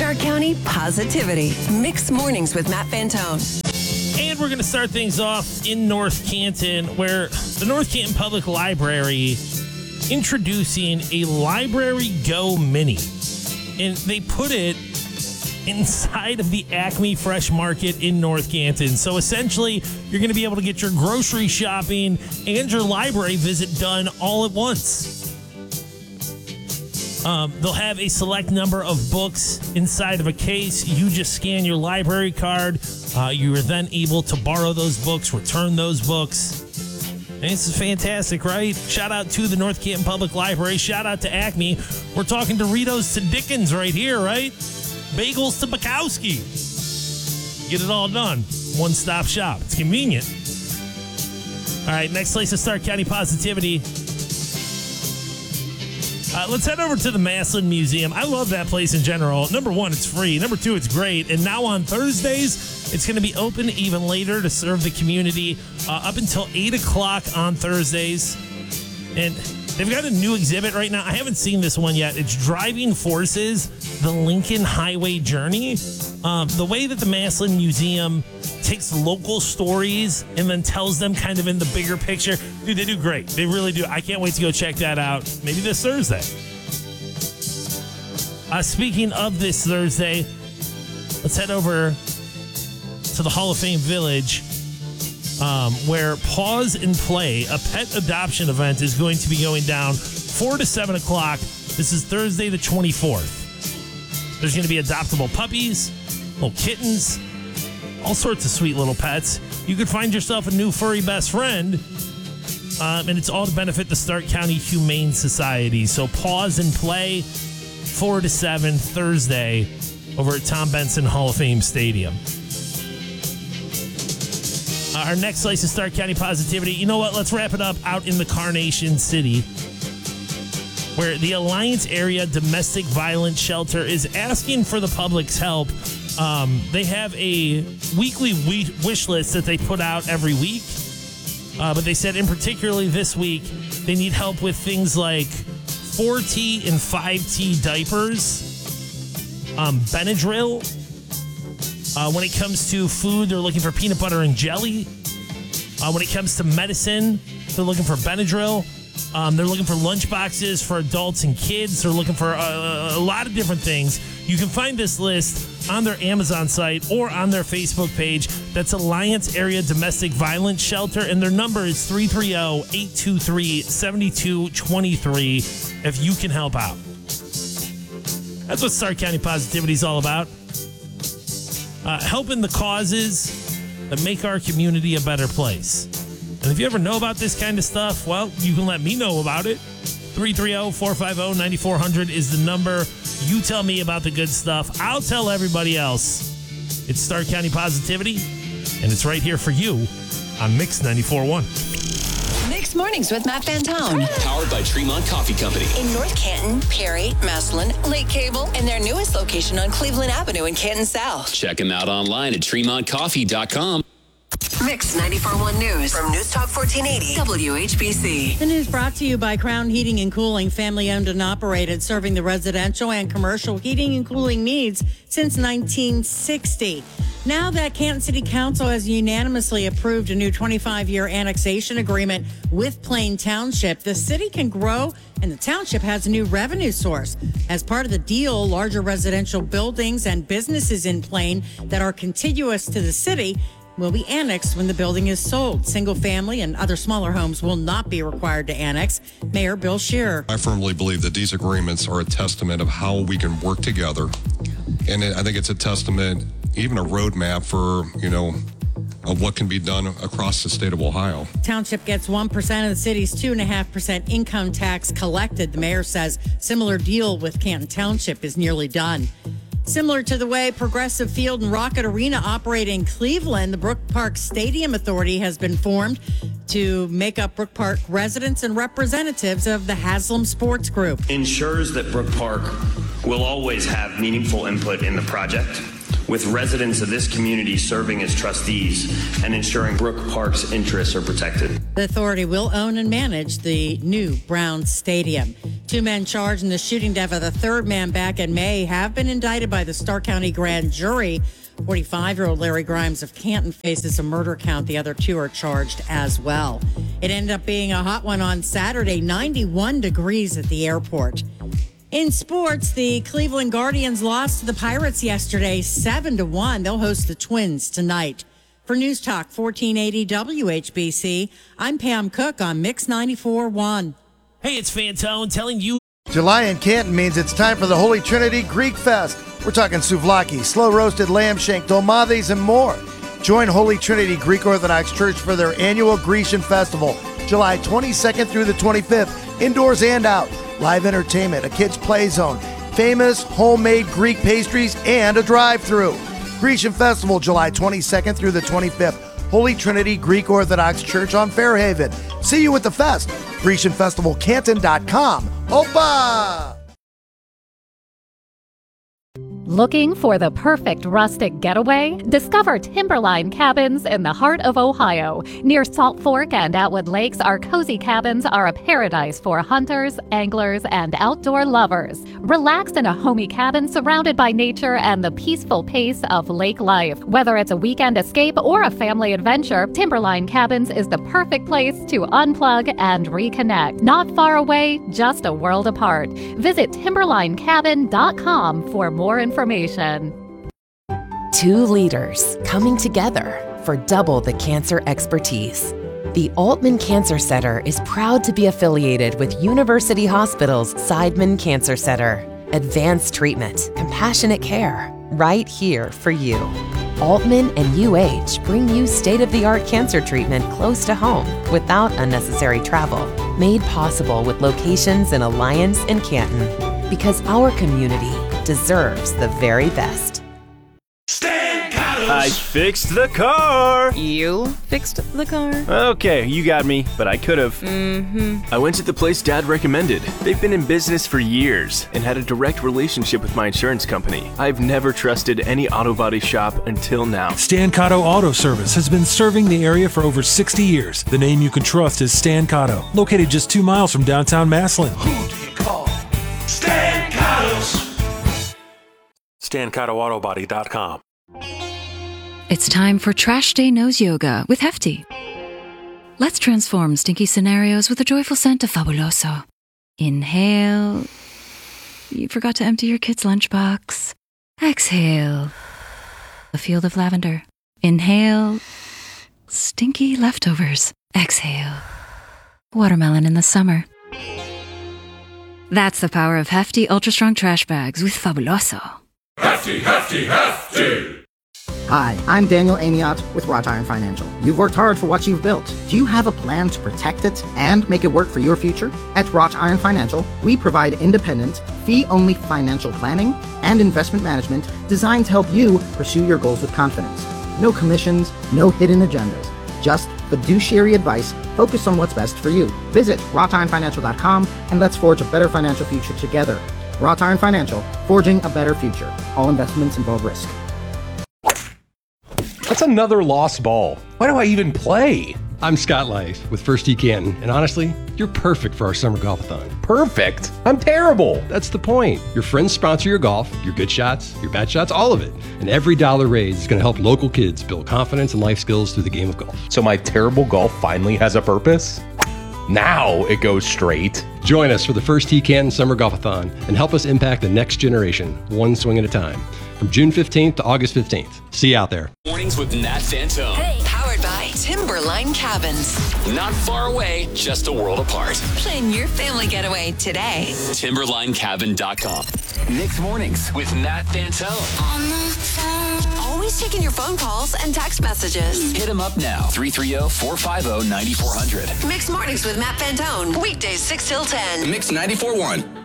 Stark County Positivity. Mixed Mornings with Matt Fantone. And we're going to start things off in North Canton, where the North Canton Public Library introducing a Library Go Mini. And they put it inside of the Acme Fresh Market in North Canton. So essentially, you're going to be able to get your grocery shopping and your library visit done all at once. They'll have a select number of books inside of a case. You just scan your library card. You are then able to borrow those books, return those books. And this is fantastic, right? Shout out to the North Canton Public Library. Shout out to Acme. We're talking Doritos to Dickens right here, right? Bagels to Bukowski. Get it all done. One-stop shop. It's convenient. All right, next place to Stark County Positivity. Let's head over to the Maslin Museum. I love that place in general. Number one, it's free. Number two, it's great. And now on Thursdays, it's going to be open even later to serve the community up until 8 o'clock on Thursdays. And they've got a new exhibit right now. I haven't seen this one yet. It's Driving Forces, the Lincoln Highway Journey. The way that the Maslin Museum takes local stories and then tells them kind of in the bigger picture. Dude, they do great. They really do. I can't wait to go check that out. Maybe this Thursday. Speaking of this Thursday, let's head over to the Hall of Fame Village, where Pause and Play, a pet adoption event, is going to be going down 4 to 7 o'clock. This is Thursday the 24th. There's going to be adoptable puppies, little kittens, all sorts of sweet little pets. You could find yourself a new furry best friend, and it's all to benefit the Stark County Humane Society. So Pause and Play, 4 to 7 Thursday over at Tom Benson Hall of Fame Stadium. Our next slice of Stark County Positivity. You know what? Let's wrap it up out in the Carnation City, where the Alliance Area Domestic Violence Shelter is asking for the public's help. They have a weekly wish list that they put out every week. But they said in particularly this week, they need help with things like 4T and 5T diapers, Benadryl. When it comes to food, they're looking for peanut butter and jelly. When it comes to medicine, they're looking for Benadryl. They're looking for lunch boxes for adults and kids. They're looking for a lot of different things. You can find this list on their Amazon site or on their Facebook page. That's Alliance Area Domestic Violence Shelter, and their number is 330-823-7223 if you can help out. That's what Stark County Positivity is all about. Helping the causes that make our community a better place. And if you ever know about this kind of stuff, well, you can let me know about it. 330-450-9400 is the number. You tell me about the good stuff. I'll tell everybody else. It's Stark County Positivity, and it's right here for you on Mix 94.1. Mixed Mornings with Matt Fantone. Powered by Tremont Coffee Company. In North Canton, Perry, Maslin, Lake Cable, and their newest location on Cleveland Avenue in Canton South. Check them out online at TremontCoffee.com. Mix 94.1 News from News Talk 1480 WHBC. The news brought to you by Crown Heating and Cooling, family owned and operated, serving the residential and commercial heating and cooling needs since 1960. Now that Canton City Council has unanimously approved a new 25-year annexation agreement with Plain Township, the city can grow and the township has a new revenue source. As part of the deal, larger residential buildings and businesses in Plain that are contiguous to the city will be annexed when the building is sold. Single family and other smaller homes will not be required to annex. Mayor Bill Scheer. I firmly believe that these agreements are a testament of how we can work together. And I think it's a testament, even a roadmap for, of what can be done across the state of Ohio. Township gets 1% of the city's 2.5% income tax collected. The mayor says similar deal with Canton Township is nearly done. Similar to the way Progressive Field and Rocket Arena operate in Cleveland, the Brook Park Stadium Authority has been formed to make up Brook Park residents and representatives of the Haslam Sports Group. Ensures that Brook Park will always have meaningful input in the project. with residents of this community serving as trustees and ensuring Brook Park's interests are protected. The authority will own and manage the new Brown Stadium. 2 men charged in the shooting death of the third man back in May have been indicted by the Stark County grand jury. 45-year-old Larry Grimes of Canton faces a murder count. The other 2 are charged as well. It ended up being a hot one on Saturday, 91 degrees at the airport. In sports, the Cleveland Guardians lost to the Pirates yesterday, 7-1. They'll host the Twins tonight. For News Talk 1480 WHBC, I'm Pam Cook on Mix 94.1. Hey, it's Fantone telling you. July in Canton means it's time for the Holy Trinity Greek Fest. We're talking souvlaki, slow-roasted lamb shank, dolmades, and more. Join Holy Trinity Greek Orthodox Church for their annual Grecian Festival, July 22nd through the 25th, indoors and out. Live entertainment, a kids' play zone, famous homemade Greek pastries, and a drive-thru. Grecian Festival, July 22nd through the 25th. Holy Trinity Greek Orthodox Church on Fairhaven. See you at the fest. GrecianFestivalCanton.com. Opa! Looking for the perfect rustic getaway? Discover Timberline Cabins in the heart of Ohio. Near Salt Fork and Atwood Lakes, our cozy cabins are a paradise for hunters, anglers, and outdoor lovers. Relax in a homey cabin surrounded by nature and the peaceful pace of lake life. Whether it's a weekend escape or a family adventure, Timberline Cabins is the perfect place to unplug and reconnect. Not far away, just a world apart. Visit timberlinecabin.com for more information. 2 leaders coming together for double the cancer expertise. The Altman Cancer Center is proud to be affiliated with University Hospital's Seidman Cancer Center. Advanced treatment, compassionate care, right here for you. Altman and UH bring you state-of-the-art cancer treatment close to home without unnecessary travel. Made possible with locations in Alliance and Canton. Because our community deserves the very best. I fixed the car. You fixed the car? Okay, you got me, but I could have. I went to the place Dad recommended. They've been in business for years and had a direct relationship with my insurance company. I've never trusted any auto body shop until now. Stancato Auto Service has been serving the area for over 60 years. The name you can trust is Stancato, located just 2 miles from downtown Massillon. Who do you call? Stancato's. StancatoAutobody.com. It's time for Trash Day Nose Yoga with Hefty. Let's transform stinky scenarios with a joyful scent of Fabuloso. Inhale. You forgot to empty your kid's lunchbox. Exhale. A field of lavender. Inhale. Stinky leftovers. Exhale. Watermelon in the summer. That's the power of Hefty Ultra Strong Trash Bags with Fabuloso. Hefty, hefty, hefty! Hi, I'm Daniel Amiot with Wrought Iron Financial. You've worked hard for what you've built. Do you have a plan to protect it and make it work for your future? At Wrought Iron Financial, we provide independent, fee-only financial planning and investment management designed to help you pursue your goals with confidence. No commissions, no hidden agendas. Just fiduciary advice focused on what's best for you. Visit wroughtironfinancial.com and let's forge a better financial future together. Wrought Iron Financial, forging a better future. All investments involve risk. That's another lost ball. Why do I even play? I'm Scott Life with First Tee Canton, and honestly, you're perfect for our summer golf-a-thon. Perfect? I'm terrible. That's the point. Your friends sponsor your golf, your good shots, your bad shots, all of it. And every dollar raised is going to help local kids build confidence and life skills through the game of golf. So my terrible golf finally has a purpose? Now it goes straight. Join us for the First Tee Canton Summer Golf-a-thon and help us impact the next generation, one swing at a time. From June 15th to August 15th. See you out there. Mornings with Nat Fantone. Hey, powered by Timberline Cabins. Not far away, just a world apart. Plan your family getaway today. TimberlineCabin.com. Nick's Mornings with Nat Fantone. On the phone. Always taking your phone calls and text messages. Hit him up now. 330-450-9400. Mixed Mornings with Matt Fantone. Weekdays 6 till 10. Mix 94.1.